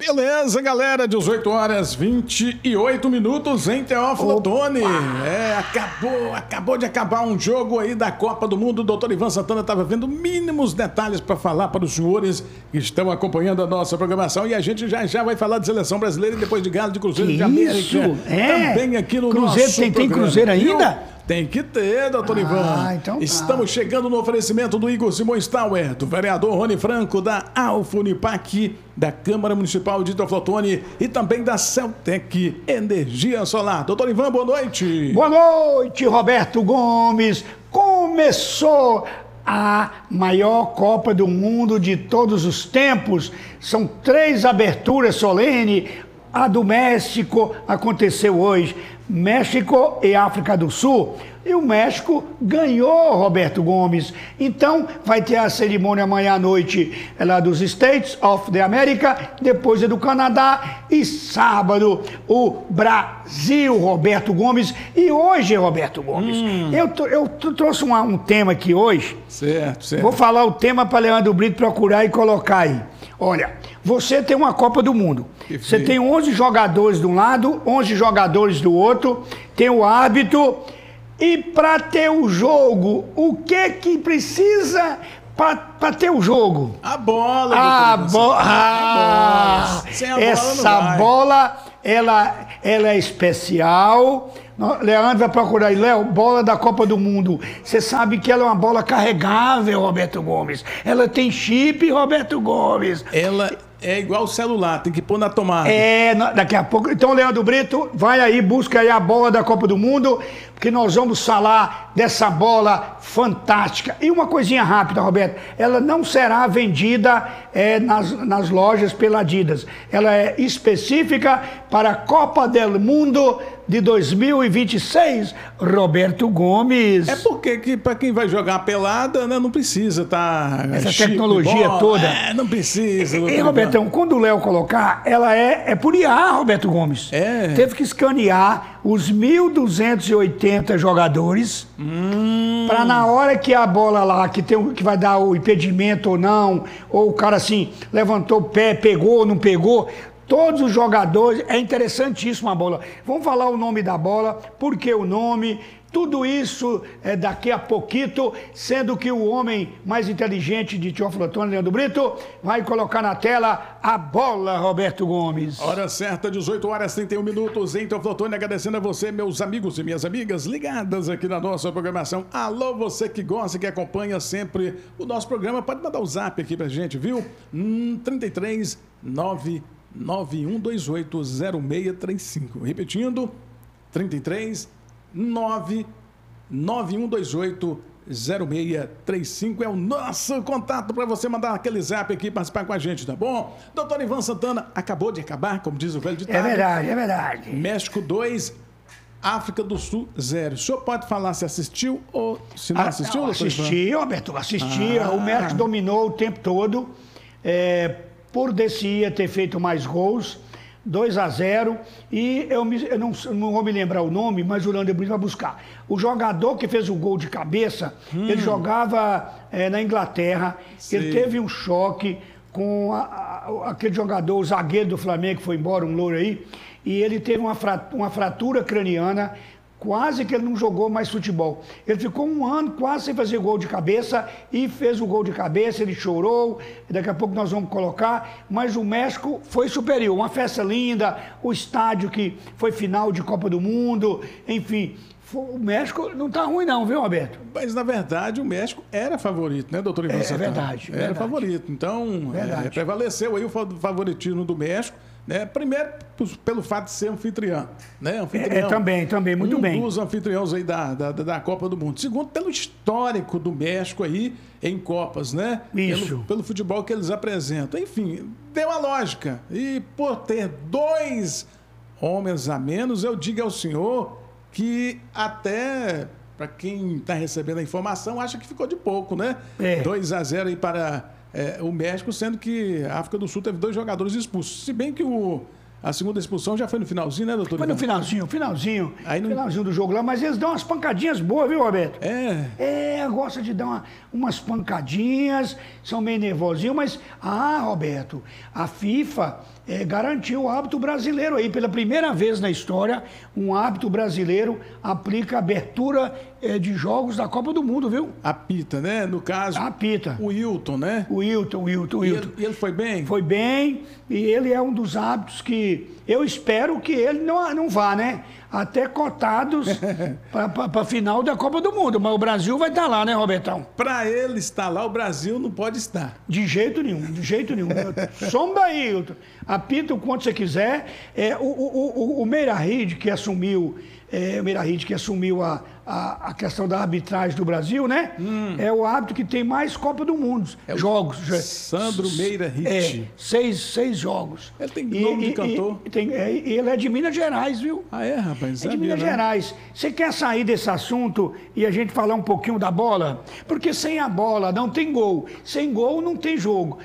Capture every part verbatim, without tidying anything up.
Beleza, galera, dezoito horas e vinte e oito minutos em Teófilo Otoni. É, acabou, acabou de acabar um jogo aí da Copa do Mundo. O doutor Ivan Santana estava vendo mínimos detalhes para falar para os senhores que estão acompanhando a nossa programação. E a gente já já vai falar de seleção brasileira e depois de Galo, de Cruzeiro, que de América. Isso, é. Também aqui no Cruzeiro, nosso tem, tem programa. Cruzeiro ainda? Viu? Tem que ter, doutor ah, Ivan. Então tá. Estamos chegando no oferecimento do Igor Simões Tower, do vereador Rony Franco, da Alfa Unipac, da Câmara Municipal de Teófilo Otoni e também da Celtec Energia Solar. Doutor Ivan, boa noite. Boa noite, Roberto Gomes. Começou a maior Copa do Mundo de todos os tempos. São três aberturas solenes. A do México aconteceu hoje. México e África do Sul. E o México ganhou, Roberto Gomes. Então, vai ter a cerimônia amanhã à noite lá dos States of the America, depois é do Canadá e sábado o Brasil, Roberto Gomes. E hoje, Roberto Gomes, hum. eu, eu trouxe um, um tema aqui hoje. Certo, certo. Vou falar o tema para Leandro Brito procurar e colocar aí. Olha, você tem uma Copa do Mundo. Você tem onze jogadores de um lado, onze jogadores do outro, tem o árbitro. E para ter o jogo, o que que precisa para ter o jogo? A bola. A, bo ah, Sem a bola essa não vai. bola, ela, ela é especial. Leandro vai procurar aí, Léo, bola da Copa do Mundo. Você sabe que ela é uma bola carregável, Roberto Gomes. Ela tem chip, Roberto Gomes. Ela é igual o celular, tem que pôr na tomada. É, daqui a pouco. Então, Leandro Brito, vai aí, busca aí a bola da Copa do Mundo, porque nós vamos falar dessa bola fantástica. E uma coisinha rápida, Roberto, ela não será vendida é, nas, nas lojas pela Adidas. Ela é específica para a Copa do Mundo de dois mil e vinte e seis, Roberto Gomes. É porque que, para quem vai jogar pelada, né, não precisa, tá? Essa chip, tecnologia bola, toda. É, não precisa. E, e Robertão, quando o Léo colocar, ela é, é por I A, Roberto Gomes. É. Teve que escanear os mil duzentos e oitenta jogadores hum. para na hora que a bola lá, que, tem, que vai dar o impedimento ou não, ou o cara assim, levantou o pé, pegou ou não pegou, todos os jogadores, é interessantíssima a bola. Vamos falar o nome da bola, por que o nome, tudo isso é daqui a pouquinho, sendo que o homem mais inteligente de Teófilo Otoni, Leandro Brito, vai colocar na tela a bola, Roberto Gomes. Hora certa, dezoito horas e trinta e um minutos em Teófilo Otoni, agradecendo a você, meus amigos e minhas amigas ligadas aqui na nossa programação. Alô, você que gosta, que acompanha sempre o nosso programa, pode mandar o zap aqui pra gente, viu? Hum, trinta e três, nove nove um dois oito, zero seis três cinco. Repetindo, trinta e três, nove nove um dois oito, zero seis três cinco é o nosso contato para você mandar aquele zap aqui e participar com a gente, tá bom? Doutor Ivan Santana, acabou de acabar, como diz o velho ditado. É verdade, é verdade. México dois, África do Sul zero. O senhor pode falar se assistiu ou se não assistiu, ah, doutor Assisti, Ivan? Roberto, assisti. Ah. O México dominou o tempo todo. É, por Descia ter feito mais gols, dois a zero, e eu, me, eu não, não vou me lembrar o nome, mas o Leandro Brito vai buscar. O jogador que fez o gol de cabeça, hum. ele jogava é, na Inglaterra, Sim. ele teve um choque com a, a, aquele jogador, o zagueiro do Flamengo, que foi embora, um louro aí, e ele teve uma fratura, uma fratura craniana, quase que ele não jogou mais futebol. Ele ficou um ano quase sem fazer gol de cabeça e fez o gol de cabeça, ele chorou, daqui a pouco nós vamos colocar, mas o México foi superior, uma festa linda, o estádio que foi final de Copa do Mundo, enfim, o México não tá ruim não, viu, Roberto? Mas, na verdade, o México era favorito, né, doutor Ivan Santana? É verdade. Era verdade. favorito, então verdade. É, prevaleceu aí o favoritismo do México, né? Primeiro, pelo fato de ser anfitrião, né? Anfitrião, é, é, também, também, muito um bem. Um dos anfitriões aí da, da, da Copa do Mundo. Segundo, pelo histórico do México aí em Copas, né? Isso. Pelo, pelo futebol que eles apresentam. Enfim, deu a lógica. E por ter dois homens a menos, eu digo ao senhor que até, para quem está recebendo a informação, acha que ficou de pouco, né? É. dois a zero aí para... É, o México, sendo que a África do Sul teve dois jogadores expulsos. Se bem que o, A segunda expulsão já foi no finalzinho, né, doutor? Foi no finalzinho, finalzinho. Aí não... Finalzinho do jogo lá, mas eles dão umas pancadinhas boas, viu, Roberto? É. É, gosta de dar uma, umas pancadinhas, são meio nervosinhos, mas, ah, Roberto, a FIFA é, garantiu o árbitro brasileiro aí. Pela primeira vez na história, um árbitro brasileiro aplica abertura é, de jogos da Copa do Mundo, viu? Apita, né? No caso, Apita. o Hilton, né? O Hilton, o Hilton, o E Hilton. ele, e ele foi bem? Foi bem, e ele é um dos árbitros que eu espero que ele não, não vá, né? Até cotados para a final da Copa do Mundo. Mas o Brasil vai estar lá, né, Robertão? Para ele estar lá, o Brasil não pode estar. De jeito nenhum, de jeito nenhum. Sombra aí, Hilton. Apita o quanto você quiser. É, o, o, o, o Meira Ride, que assumiu, é, o Meira Ride, que assumiu a, a, a questão da arbitragem do Brasil, né? Hum. É o árbitro que tem mais Copa do Mundo. É jogos. Sandro Meira Ride. É, seis, seis jogos. Ele tem nome e, de cantor. E, tem, é, ele é de Minas Gerais, viu? Ah, é, rapaz? É de Minas Gerais. Você quer sair desse assunto e a gente falar um pouquinho da bola? Porque sem a bola não tem gol. Sem gol não tem jogo.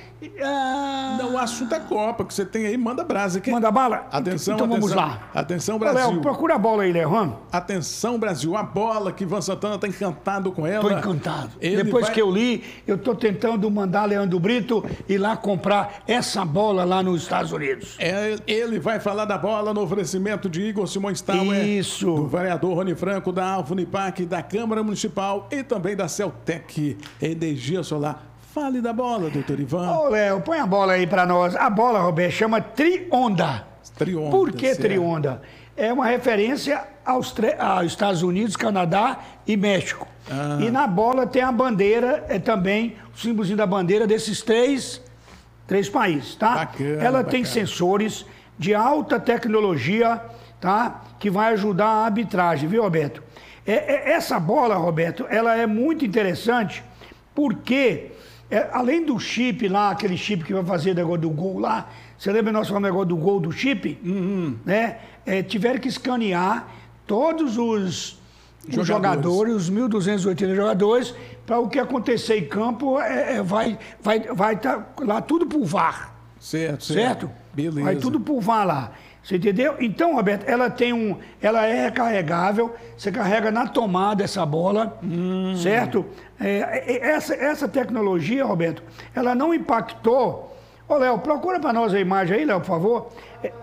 Ah... Não, o assunto é Copa, que você tem aí, manda brasa. Que... Manda bala? Atenção, então atenção. vamos lá. Atenção, Brasil. Léo, procura a bola aí, Léo. Atenção, Brasil. A bola que Ivan Santana tá encantado com ela. Tô encantado. Ele Depois vai... que eu li, eu tô tentando mandar Leandro Brito ir lá comprar essa bola lá nos Estados Unidos. É, ele vai falar da bola no oferecimento de Igor Simões Tauer, Isso. do vereador Rony Franco, da Alfa Unipac, da Câmara Municipal e também da Celtec Energia Solar. Fale da bola, doutor Ivan. Ô, Léo, põe a bola aí pra nós. A bola, Roberto, chama Trionda. Trionda. Por que certo. Trionda? É uma referência aos, aos Estados Unidos, Canadá e México. Ah. E na bola tem a bandeira, é também o símbolozinho da bandeira desses três, três países, tá? Bacana, Ela bacana. tem sensores de alta tecnologia, tá? Que vai ajudar a arbitragem, viu, Roberto? É, é, essa bola, Roberto, ela é muito interessante porque... É, além do chip lá, aquele chip que vai fazer o negócio do gol lá, você lembra nós falamos o negócio do gol do chip? Uhum. Né? É, tiveram que escanear todos os jogadores, os, jogadores, os mil duzentos e oitenta jogadores, para o que acontecer em campo, é, é, vai vai vai tá lá tudo pro V A R. Certo, certo. Certo? Beleza. Vai tudo pro V A R lá. Você entendeu? Então, Roberto, ela tem um. Ela é recarregável, você carrega na tomada essa bola, hum. certo? É, essa, essa tecnologia, Roberto, ela não impactou. Ô, Léo, procura para nós a imagem aí, Léo, por favor. É,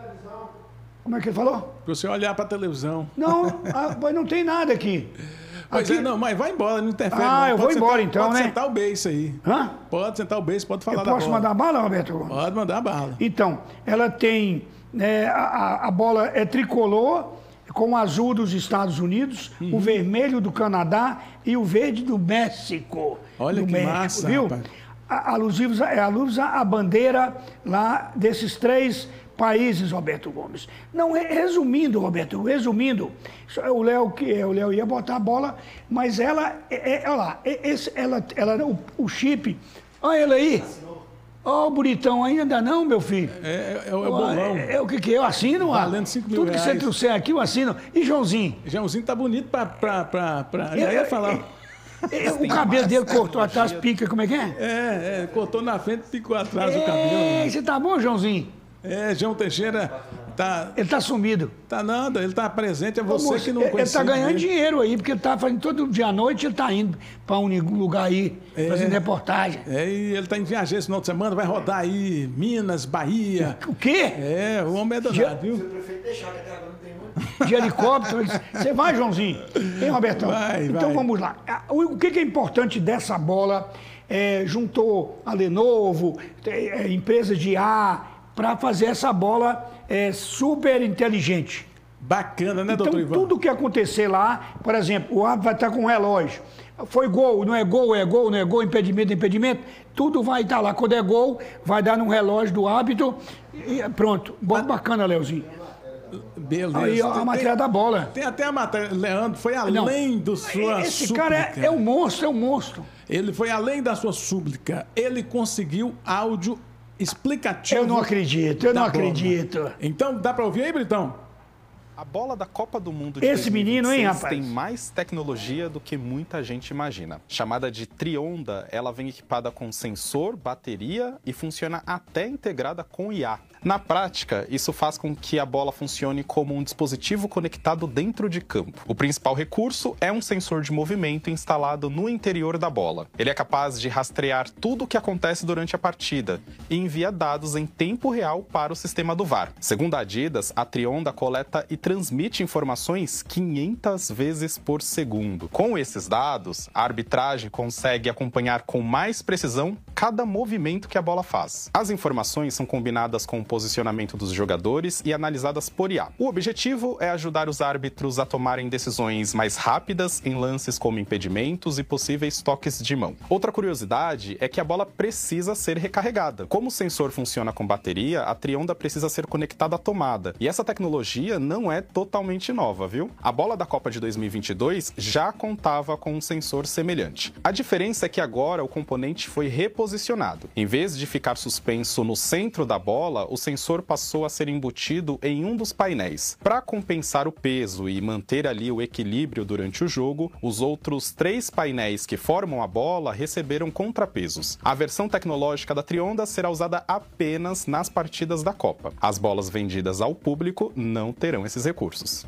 como é que ele falou? Para você olhar para a televisão. Não, mas não tem nada aqui. Pois aqui... é, não, mas vai embora, não interfere. Ah, não. eu pode vou sentar, embora então, pode né? Pode sentar o beijo aí. Hã? Pode sentar o beijo, pode falar eu da bola. Posso mandar bala, Roberto? Pode mandar bala. Então, ela tem... É, a, a bola é tricolor, com o azul dos Estados Unidos, uhum. o vermelho do Canadá e o verde do México. Olha do que México, massa, viu? rapaz. A, alusivos, é alusa a bandeira lá desses três países, Roberto Gomes. Não, resumindo, Roberto, resumindo, o Léo que o Léo ia botar a bola, mas ela, é, é, olha lá, esse, ela, ela, o, o chip, olha ele aí. Ó, oh, bonitão, ainda não, meu filho? É, é, é o bolão. É, é o que que eu assino? Valendo cinco mil Tudo que reais. você trouxer aqui, eu assino. E Joãozinho? Joãozinho tá bonito pra... pra, pra, pra... Eu, já ia falar. Eu, eu, o cabelo dele cortou atrás, pica, como é que é? É, é, cortou na frente e picou atrás é, o cabelo. Você tá bom, Joãozinho? É, João Teixeira tá... Ele tá sumido. Tá nada, ele tá presente, é você Ô, moço, que não ele, conhece. Ele tá ganhando mesmo. dinheiro aí, porque ele tá fazendo todo dia à noite, ele tá indo pra um lugar aí, é, fazendo reportagem. É, e ele tá em viagem esse final de semana, vai rodar aí Minas, Bahia. O quê? É, o homem é danado, viu? Se o prefeito deixar, que até agora não tem muito. De helicóptero. Você vai, Joãozinho? Hein, Robertão? Vai, então vai. vamos lá. O que é importante dessa bola? É, juntou a Lenovo, é, empresas de ar, para fazer essa bola é, super inteligente. Bacana, né, então, doutor Ivan? Tudo que acontecer lá, por exemplo, o árbitro vai estar com um relógio. Foi gol, não é gol, é gol, não é gol, impedimento, impedimento. Tudo vai estar lá. Quando é gol, vai dar no relógio do árbitro e pronto. Bom, bacana, Leozinho. Beleza. Aí ó, a matéria da bola. Tem até a matéria. Leandro foi além não, do sua Esse súplica. cara é, é um monstro, é um monstro. Ele foi além da sua súplica. Ele conseguiu áudio explicativo. Eu não acredito, eu não da bola. acredito. Então, dá para ouvir aí, Britão? A bola da Copa do Mundo de Esse menino, hein, rapaz? tem mais tecnologia do que muita gente imagina. Chamada de Trionda, ela vem equipada com sensor, bateria e funciona até integrada com I A. Na prática, isso faz com que a bola funcione como um dispositivo conectado dentro de campo. O principal recurso é um sensor de movimento instalado no interior da bola. Ele é capaz de rastrear tudo o que acontece durante a partida e envia dados em tempo real para o sistema do V A R. Segundo a Adidas, a Trionda coleta e transmite informações quinhentas vezes por segundo. Com esses dados, a arbitragem consegue acompanhar com mais precisão cada movimento que a bola faz. As informações são combinadas com o posicionamento dos jogadores e analisadas por I A. O objetivo é ajudar os árbitros a tomarem decisões mais rápidas em lances como impedimentos e possíveis toques de mão. Outra curiosidade é que a bola precisa ser recarregada. Como o sensor funciona com bateria, a Trionda precisa ser conectada à tomada. E essa tecnologia não é totalmente nova, viu? A bola da Copa de dois mil e vinte e dois já contava com um sensor semelhante. A diferença é que agora o componente foi reposicionado. Em vez de ficar suspenso no centro da bola, o sensor passou a ser embutido em um dos painéis. Para compensar o peso e manter ali o equilíbrio durante o jogo, os outros três painéis que formam a bola receberam contrapesos. A versão tecnológica da Trionda será usada apenas nas partidas da Copa. As bolas vendidas ao público não terão esses recursos.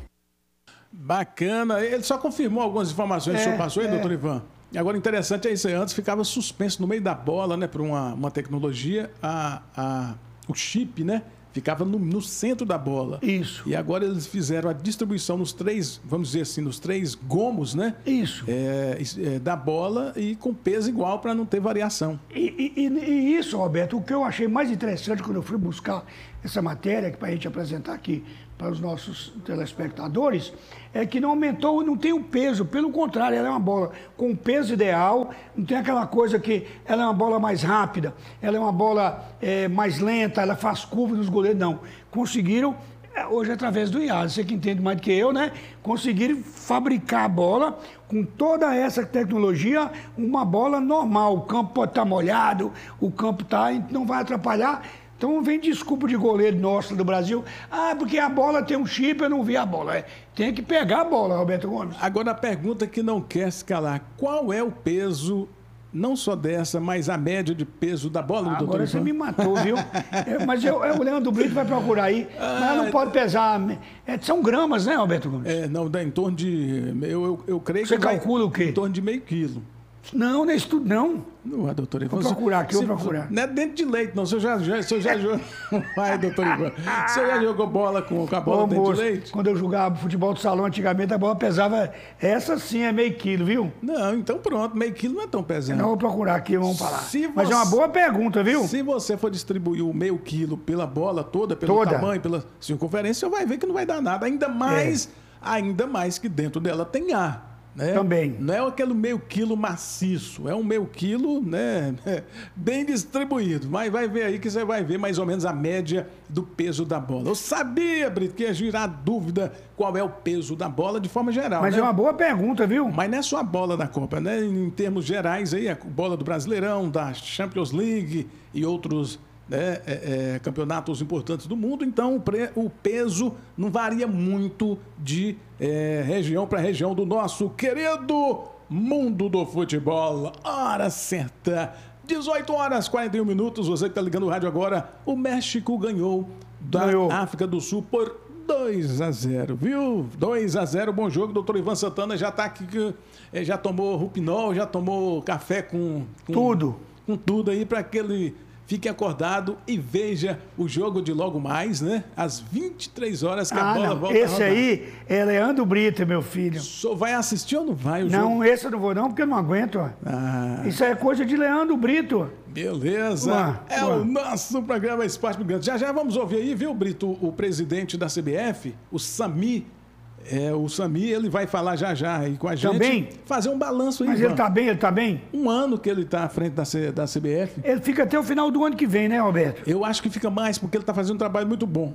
Bacana. Ele só confirmou algumas informações que o senhor passou aí, é. doutor Ivan? E agora, interessante é isso aí. Antes ficava suspenso no meio da bola, né, para uma, uma tecnologia, a... a... o chip, né? Ficava no, no centro da bola. Isso. E agora eles fizeram a distribuição nos três, vamos dizer assim, nos três gomos, né? Isso. É, é, da bola e com peso igual para não ter variação. E, e, e isso, Roberto, o que eu achei mais interessante quando eu fui buscar essa matéria para a gente apresentar aqui para os nossos telespectadores, é que não aumentou, não tem o peso, pelo contrário, ela é uma bola com peso ideal, não tem aquela coisa que ela é uma bola mais rápida, ela é uma bola é, mais lenta, ela faz curva nos goleiros, não. Conseguiram, hoje através do I A, você que entende mais do que eu, né? Conseguiram fabricar a bola com toda essa tecnologia, uma bola normal, o campo pode estar molhado, o campo tá, não vai atrapalhar. Então vem desculpa de goleiro nosso do Brasil. Ah, porque a bola tem um chip, eu não vi a bola. É, tem que pegar a bola, Roberto Gomes. Agora a pergunta que não quer se calar. Qual é o peso, não só dessa, mas a média de peso da bola, ah, doutor? Agora você me matou, viu? é, mas eu, eu, o Leandro Brito vai procurar aí. Ah, mas não pode pesar. É, são gramas, né, Roberto Gomes? É, não, dá em torno de... Eu, eu, eu creio você que... Você calcula vai, o quê? Em torno de meio quilo. Não, não é isso tudo, não. Não é, doutor Ivan. Vou procurar aqui, se, vou procurar. Não é dentro de leite, não. O senhor já, já, o senhor já jogou... Vai, doutor Ivan. O senhor já jogou bola com, com a bola Ô, dentro moço, de leite? Quando eu jogava futebol de salão antigamente, a bola pesava... Essa sim é meio quilo, viu? Não, então pronto. Meio quilo não é tão pesado. Não, vou procurar aqui, vamos falar. Se Mas você, é uma boa pergunta, viu? Se você for distribuir o meio quilo pela bola toda, pelo toda. tamanho, pela circunferência, você vai ver que não vai dar nada. Ainda mais, é. ainda mais que dentro dela tem ar. Né? Também. Não é aquele meio quilo maciço, é um meio quilo, né, bem distribuído. Mas vai ver aí que você vai ver mais ou menos a média do peso da bola. Eu sabia, Brito, que ia girar dúvida qual é o peso da bola de forma geral. Mas né? é uma boa pergunta, viu? Mas não é só a bola da Copa, né? Em termos gerais, aí, a bola do Brasileirão, da Champions League e outros... É, é, é, campeonatos importantes do mundo, então o, pre, o peso não varia muito de é, região para região do nosso querido mundo do futebol. Hora certa, dezoito horas e quarenta e um minutos, você que está ligando o rádio agora, o México ganhou da ganhou. África do Sul por dois a zero, viu? dois a zero, bom jogo, doutor Ivan Santana já está aqui, já tomou Rupinol, já tomou café com... com tudo. Com tudo aí para aquele... Fique acordado e veja o jogo de logo mais, né? Às vinte e três horas que ah, a bola não. volta Esse a rodar. aí é Leandro Brito, meu filho. O senhor vai assistir ou não vai o não, jogo? Não, esse eu não vou não, porque eu não aguento. Ah. Isso é coisa de Leandro Brito. Beleza. Ué, é ué. O nosso programa Esporte Gigante. Já já vamos ouvir aí, viu, Brito, o presidente da C B F, o Sami. É, o Sami, ele vai falar já já aí com a gente. Também? Fazer um balanço aí. Mas ele tá bem, ele tá bem? Um ano que ele tá à frente da, C, da C B F. Ele fica até o final do ano que vem, né, Roberto? Eu acho que fica mais, porque ele tá fazendo um trabalho muito bom.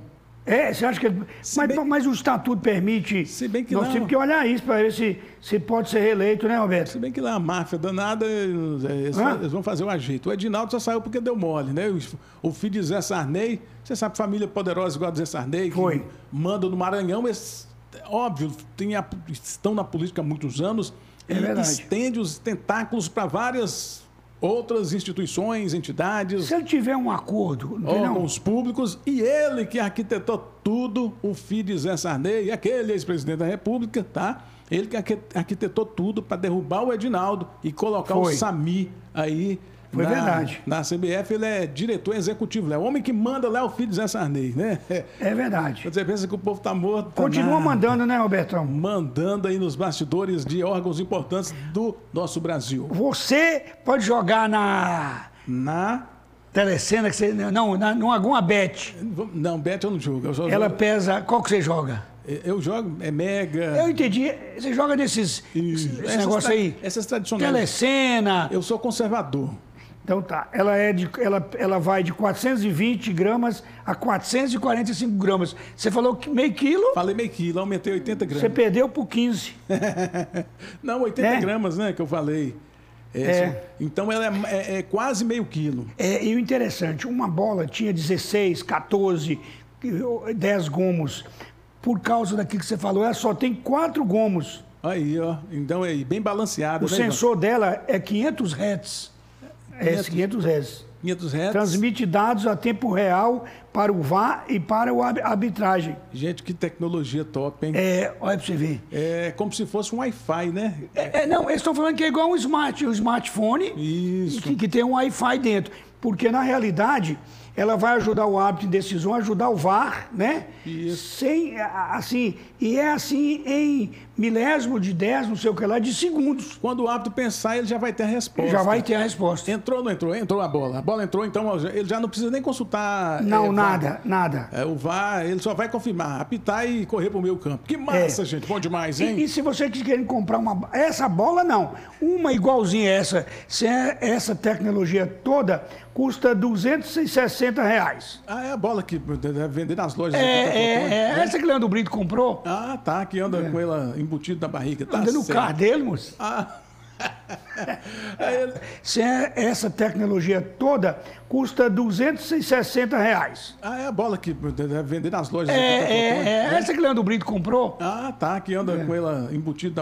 É, você acha que... Mas, bem- mas o estatuto permite... Se bem que nós não. temos que olhar isso para ver se, se pode ser reeleito, né, Roberto? Se bem que lá a máfia danada, eles, eles Hã? eles vão fazer o ajeito. O Edinaldo só saiu porque deu mole, né? O, o filho de Zé Sarney, você sabe, família poderosa igual a Zé Sarney, que Foi. manda no Maranhão, eles, óbvio, tem a- estão na política há muitos anos É e verdade. estende os tentáculos para várias outras instituições, entidades, Se ele tiver um acordo, não tem não? órgãos públicos, e ele que arquitetou tudo, o filho de Zé Sarney, aquele ex-presidente da República, tá? Ele que arqui- arquitetou tudo para derrubar o Edinaldo e colocar Foi. o Sami aí Foi na, verdade. na C B F. Ele é diretor executivo, é o homem que manda lá, é o filho de Zé Sarney, né? É verdade. Você pensa que o povo tá morto, tá Continua nada. mandando, né, Robertão? Mandando aí nos bastidores de órgãos importantes do nosso Brasil. Você pode jogar na Na... telecena, que você, não, na, não alguma bet. Não, Beth eu não jogo. Eu, só Ela jogo- pesa... Qual que você joga? eu jogo, é Mega... Eu entendi. Você joga nesses Isso. esse Essas negócio tra- aí. Essas tradicionais. Telecena. Eu sou conservador. Então tá. Ela, é de, ela, ela vai de quatrocentos e vinte gramas a quatrocentos e quarenta e cinco gramas. Você falou que meio quilo, Falei meio quilo, aumentei oitenta gramas. você perdeu por quinze. Não, oitenta É. gramas, né, que eu falei. É, É. só- Então ela é, é- é quase meio quilo. É, e o interessante, uma bola tinha dezesseis, quatorze, dez gomos. Por causa daquilo que você falou, ela só tem quatro gomos. Aí, ó. Então é bem balanceada. O né, sensor dela é quinhentos hertz. É quinhentos hertz. Ivan? quinhentos reais. Transmite dados a tempo real para o V A R e para o ab- arbitragem. Gente, que tecnologia top, hein? É, olha para você ver. É como se fosse um Wi-Fi, né? É, é, não, eles estão falando que é igual um, smart, um smartphone Isso. que, que tem um Wi-Fi dentro. Porque, na realidade, ela vai ajudar o árbitro em decisão, ajudar o V A R, né? Isso. Sem, a- assim, e é assim em milésimo de dez, não sei o que lá, de segundos. Quando o árbitro pensar, ele já vai ter a resposta. Já vai ter a resposta. Entrou ou não entrou? Entrou a bola. A bola entrou, então ele já não precisa nem consultar. Não, é, V A R. nada, nada. É, o V A R, ele só vai confirmar, apitar e correr pro meio campo. Que massa, É. gente. Bom demais, hein? E, e se você quiser comprar uma. Essa bola, não. Uma igualzinha a essa, sem essa tecnologia toda, custa duzentos e sessenta reais. Ah, é a bola que deve vender nas lojas. É, aqui da é, Totônia, é. né? Essa que o Leandro Brito comprou, Ah, tá. Que anda com ela embutido na barriga. Tá anda no certo. carro dele, moço. Ah. Aí ele- Sem essa tecnologia toda, custa duzentos e sessenta reais. ah, é a bola que deve vender nas lojas. É, aqui da é, Totônia, é. né? Essa que o Leandro Brito comprou, Ah, tá. Que anda com ela embutido na